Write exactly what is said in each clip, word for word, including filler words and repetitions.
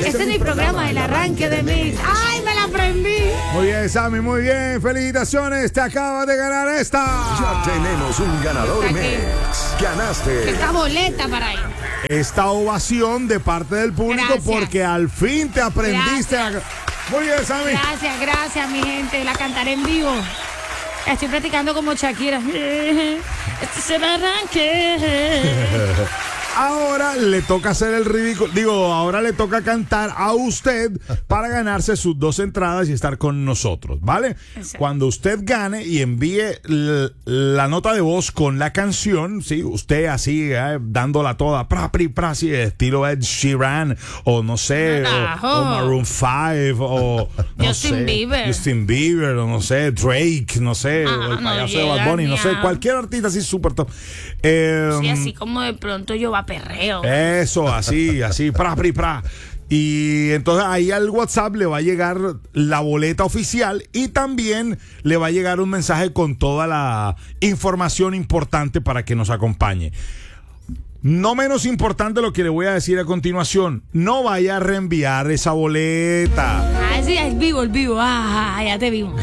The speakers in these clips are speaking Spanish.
Este, este es mi programa, el arranque de Mix. ¡Ay, me la aprendí! Muy bien, Sammy, muy bien. Felicitaciones, te acabas de ganar esta. Ya tenemos un ganador, Aquí. Mix. Ganaste. Esta boleta para él. Esta ovación de parte del público Gracias. porque al fin te aprendiste. A... Muy bien, Sammy. Gracias, gracias, mi gente. La cantaré en vivo. Estoy practicando como Shakira. Este es el arranque. Ahora le toca hacer el ridículo. Digo, ahora le toca cantar a usted para ganarse sus dos entradas y estar con nosotros, ¿vale? Exacto. Cuando usted gane y envíe l- la nota de voz con la canción, sí, usted así, eh, dándola toda, pra, pri, pra, así, estilo Ed Sheeran, o no sé, o, o Maroon cinco, o no Justin sé, Bieber. Justin Bieber, o no sé, Drake, no sé, Ah, o el no payaso de llega Bad Bunny, no ni sé, a- cualquier artista así súper top. Eh, Sí, así como de pronto yo va perreo. Eso, así, así, pra, pri, pra. Y entonces ahí al WhatsApp le va a llegar la boleta oficial y también le va a llegar un mensaje con toda la información importante para que nos acompañe. No menos importante lo que le voy a decir a continuación, no vaya a reenviar esa boleta. Ah, sí, es vivo, el vivo. Ah, ya te vimos.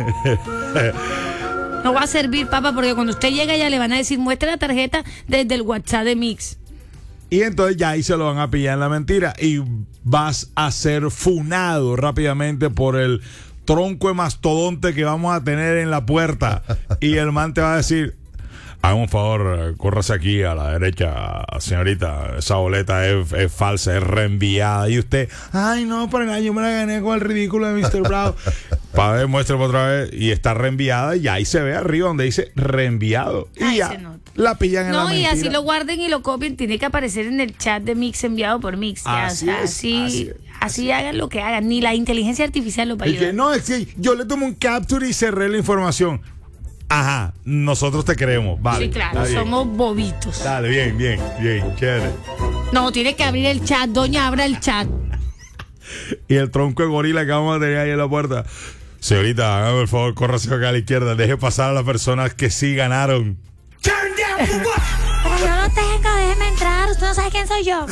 No va a servir, papá, porque cuando usted llega ya le van a decir, muestre la tarjeta desde el WhatsApp de Mix. Y entonces ya ahí se lo van a pillar en la mentira y vas a ser funado rápidamente por el tronco de mastodonte que vamos a tener en la puerta. Y el man te va a decir, haga un favor, córrase aquí a la derecha, señorita, esa boleta es, es falsa, es reenviada. Y usted, ay no, para nada, yo me la gané con el ridículo de mister Bravo. Para ver, muéstrame otra vez. Y está reenviada y ahí se ve arriba donde dice reenviado. Y Ay, ya se nota. la pillan en la No, y mentira. así lo guarden y lo copien, tiene que aparecer en el chat de Mix enviado por Mix. Ya, Así o sea, es, así, así así, es. hagan lo que hagan, ni la inteligencia artificial lo va a Y que ayudar. no, es que yo le tomo un capture y cerré la información. Ajá, nosotros te creemos, vale. Sí, claro, está bien. somos bobitos. Dale, bien, bien, bien, chévere. No, tiene que abrir el chat, doña, abra el chat. Y el tronco de gorila que vamos a tener ahí en la puerta. Señorita, hágame el favor, córrase acá a la izquierda, deje pasar a las personas que sí ganaron. Pero yo no tengo, déjeme entrar, usted no sabe quién soy yo.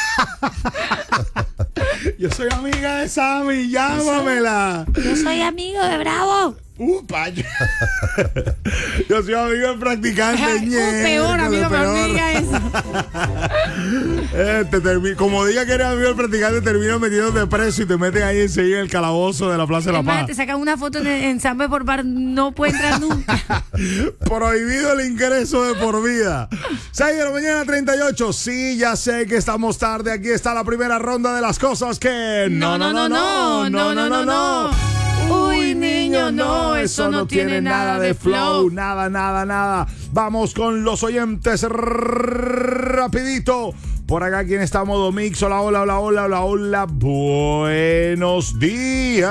Yo soy amiga de Sammy, llámamela. Yo soy amigo de Bravo. Upa, yo, yo soy amigo del practicante. Uh, peor, amigo, pero no diga eso. Eh, te termi- como diga que eres amigo del practicante, terminas metiéndote preso y te meten ahí enseguida en el calabozo de la Plaza de la Es más, Paz. te sacan una foto en, en Sambe por bar, no puede entrar nunca. Prohibido el ingreso de por vida. seis de la mañana, treinta y ocho. Sí, ya sé que estamos tarde. Aquí está la primera ronda de las cosas que. No, no, no, no, no, no, no, no. Uy, niño, no, eso no tiene nada de flow. Nada, nada, nada. Vamos con los oyentes rapidito. Por acá, ¿quién está? Modo Mix. Hola, hola, hola, hola, hola, hola. Buenos días.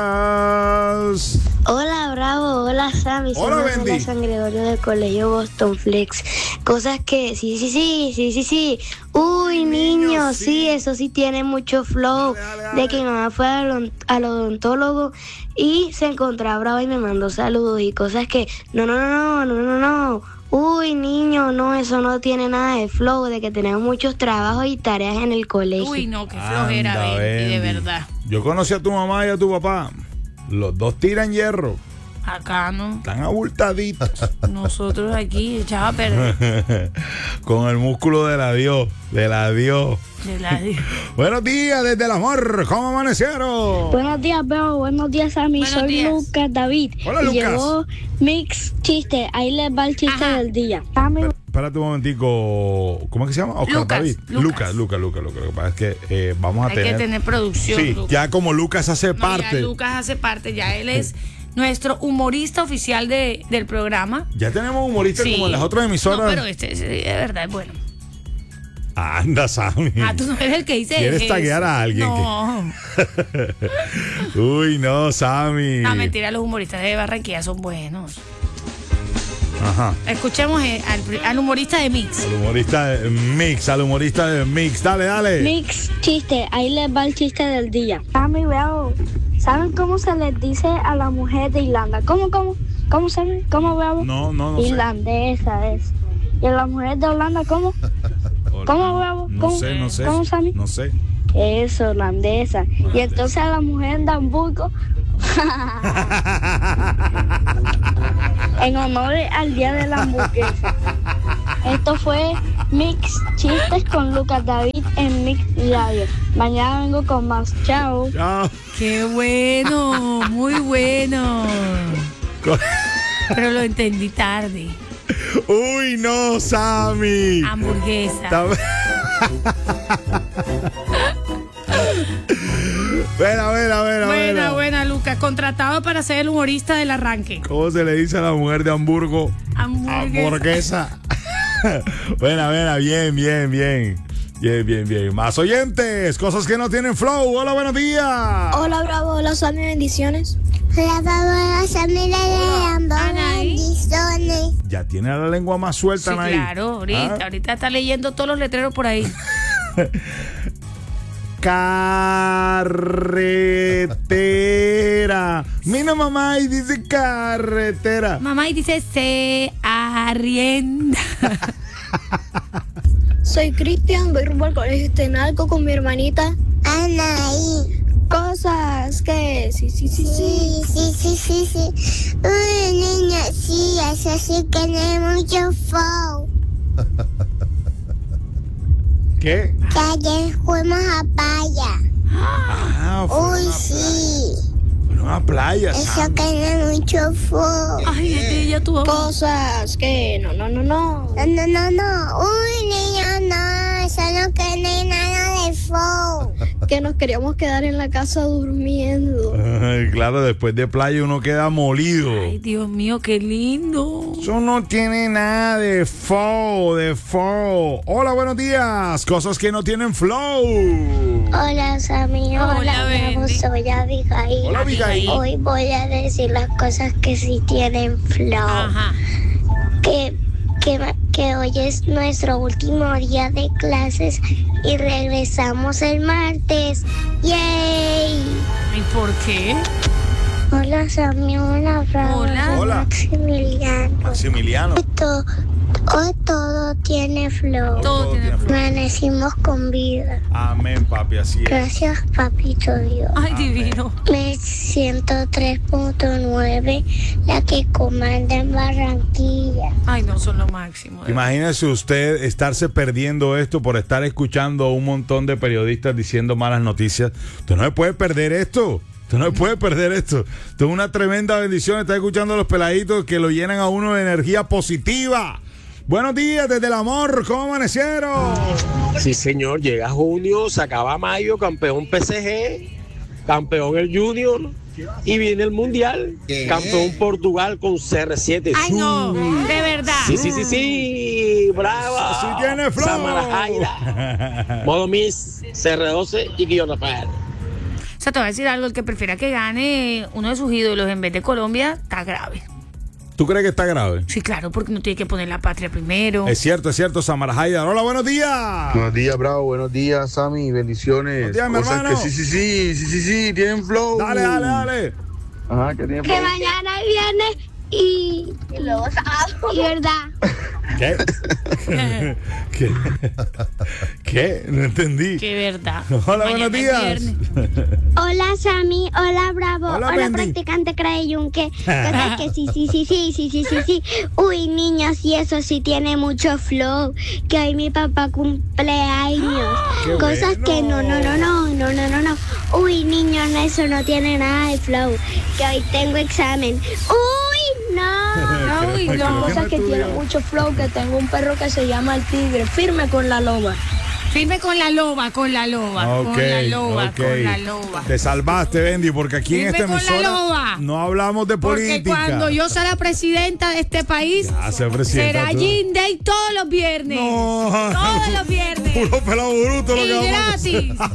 Hola Bravo, hola Sammy, Hola, soy Bendy. Marcela San Gregorio del Colegio Boston Flex. Cosas que, sí, sí, sí, sí, sí, sí. Uy, niño, niño, sí. sí. eso sí tiene mucho flow. Dale, dale, dale. De que mi mamá fue al, odon- al odontólogo y se encontró a Bravo y me mandó saludos y cosas que, no, no, no, no, no, no, no. Uy, niño, no, eso no tiene nada de flow, de que tenemos muchos trabajos y tareas en el colegio. Uy, no, qué flojera, Anda, Bendy, de Bendy. verdad. Yo conocí a tu mamá y a tu papá. Los dos tiran hierro. Acá no. Están abultaditos. Nosotros aquí echaba a perder. Con el músculo del adiós. Del adiós. De la- Buenos días desde el amor. ¿Cómo amanecieron? Buenos días, Bravo. Buenos días, Sammy. Buenos Soy días. Lucas David. Hola, y Lucas. llegó Mix Chiste. Ahí les va el chiste Ajá. del día. Sammy, Espérate un momentico. ¿Cómo es que se llama? Oscar Lucas, David. Lucas. Lucas, Lucas, Lucas, Lucas. Lo que pasa es que eh, vamos a Hay tener. que tener producción. Sí, Lucas. ya como Lucas hace No, parte. ya Lucas hace parte, ya él es nuestro humorista oficial de, del programa. Ya tenemos humoristas Sí. como en las otras emisoras. No, pero este, este de verdad es bueno. Anda, Sammy. Ah, tú no eres el que dice ¿Quieres eso. taguear a alguien? No. Uy, no, Sammy. No, mentira, los humoristas de Barranquilla son buenos. Ajá. Escuchemos eh, al, pri- al humorista de Mix. Al humorista de Mix, al humorista de Mix. Dale, dale. Mix Chiste. Ahí les va el chiste del día. Sammy, Bravo. ¿Saben cómo se les dice a la mujer de Irlanda? ¿Cómo, cómo? ¿Cómo saben? ¿Cómo, Bravo? No, no, no sé. Irlandesa es. ¿Y a la mujer de Holanda cómo? ¿Cómo, Bravo? No ¿Cómo? sé, no sé. ¿Cómo, Sammy? No sé. es holandesa. Y entonces la mujer de Hamburgo, en honor al día de la hamburguesa. Esto fue Mix Chistes con Lucas David en Mix Radio. Mañana vengo con más. Chao. Chao. Qué bueno, muy bueno. Pero lo entendí tarde. Uy, no, Sammy. Hamburguesa. Tam- Buena, buena, buena, Buena, buena, Lucas. Contratado para ser el humorista del arranque. ¿Cómo se le dice a la mujer de Hamburgo? Hamburguesa. Hamburguesa. Buena, buena, bien, bien, bien. Bien, bien, bien. Más oyentes, cosas que no tienen flow. Hola, buenos días. Hola, Bravo. Hola, Sammy. Bendiciones. Hola, Bravo. Sammy, Anaí. bendiciones. Ya tiene la lengua más suelta, Sí, Anaí. claro. Ahorita, ¿Ah? ahorita está leyendo todos los letreros por ahí. Carretera. Mira, mamá, y dice carretera. Mamá y dice se arrienda. Soy Cristian. Voy rumbo al colegio Tenalco con mi hermanita. Anaí. Cosas que sí, sí, sí, sí. Sí, sí, sí, sí, sí. Uy, niña, sí, eso sí que tiene mucho flow. ¿Qué? Que ayer fuimos a playa. Ah, fue Uy, una sí. playa. Una playa, Eso Sammy. que tiene mucho flow. Ay, de ella tu amor. Cosas que no, no, no, no. No, no, no, no. Uy, niña, no. Eso no tiene nada de flow. Que nos queríamos quedar en la casa durmiendo. Ay, claro, después de playa uno queda molido. Ay, Dios mío, qué lindo. Eso no tiene nada de flow, de flow. Hola, buenos días. Cosas que no tienen flow. Hola, Sammy. Hola, Hola, Bravo. Bendy. Soy Abigail. Hola, Abigail. Hoy voy a decir las cosas que sí tienen flow. Ajá. Que, que, que hoy es nuestro último día de clases y regresamos el martes. ¡Yay! ¿Y por qué? Hola, Sammy. Hola, Bravo. Hola. Soy Hola. Maximiliano. Maximiliano. Esto, hoy todo tiene flow. Todo tiene flow. Amanecimos con vida. Amén, papi, así es. Gracias, papito Dios. Ay, divino. Me ciento tres punto nueve, la que comanda en Barranquilla. Ay, no, son lo máximo. de Imagínese usted estarse perdiendo esto por estar escuchando a un montón de periodistas diciendo malas noticias. Usted no se puede perder esto. Usted no se puede perder esto. Esto es una tremenda bendición. Está escuchando a los peladitos que lo llenan a uno de energía positiva. Buenos días desde el amor. ¿Cómo amanecieron? Sí, señor, llega junio, se acaba mayo, campeón P S G, campeón el Junior y viene el Mundial, campeón Portugal con C R siete. Ay, no, de verdad. Sí, sí, sí, sí, bravo. Así tiene flow. Samara Jaira, Modo Miss, C R doce y Guillermo Rafael. O sea, te voy a decir algo, el que prefiera que gane uno de sus ídolos en vez de Colombia, está grave. ¿Tú crees que está grave? Sí, claro, porque no tiene que poner la patria primero. Es cierto, es cierto, Samara Haidar. Hola, buenos días. Buenos días, Bravo. Buenos días, Sammy. Bendiciones. Buenos días, mi Cosas hermano. que sí, sí, sí, sí, sí, sí, tienen flow. Dale, dale, dale. Ajá, que tienen Que flow. mañana viene y, y luego sábado. Y verdad. ¿Qué? ¿Qué? ¿Qué? No entendí. Qué verdad. Hola, Mañana buenos es días. viernes. Hola, Sammy. Hola, Bravo. Hola, Hola, Bendy. practicante Crayunque. Cosas que sí, sí, sí, sí, sí, sí, sí, sí. Uy, niños, y eso sí tiene mucho flow. Que hoy mi papá cumpleaños. Qué Cosas bueno. que no, no, no, no, no, no, no, no. Uy, niños, no, eso no tiene nada de flow. Que hoy tengo examen. Uy, no. Uy, Creo no. que Cosas no que tiene estudió. mucho flow, que tengo un perro que se llama el tigre, firme con la loba. Firme con la loba, con la loba, Ok, con la loba, ok. con la loba. Te salvaste, Bendy, porque aquí en Firme esta con la emisora loba. no hablamos de Porque política. cuando yo sea la presidenta de este país, Ya, sea presidenta será tú. Jean Day todos los viernes. No. Todos los viernes. Puro pelado bruto lo Y que vamos a hacer. gratis.